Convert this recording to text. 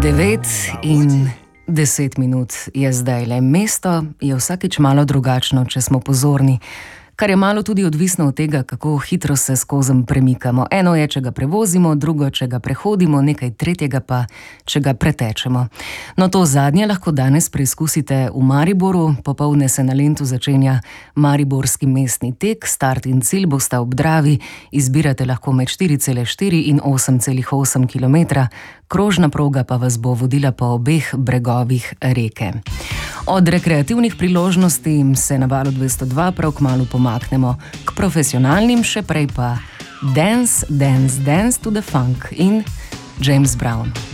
9:10 je zdajle. Mesto je vsakič malo drugačno, če smo pozorni. Kar je malo tudi odvisno od tega, kako hitro se skozenj premikamo. Eno je, če ga prevozimo, drugo, če ga prehodimo, nekaj tretjega pa, če ga pretečemo. No, to zadnje lahko danes preizkusite v Mariboru. Popoldne se na Lentu začenja Mariborski mestni tek. Start in cilj bosta ob Dravi. Izbirate lahko med 4,4 in 8,8 km. Krožna proga pa vas bo vodila po obeh bregovih reke. Od rekreativnih priložnosti se na Valu 202 prav kmalu pomaknemo k profesionalnim, še prej pa Dance, Dance, Dance to the Funk in James Brown.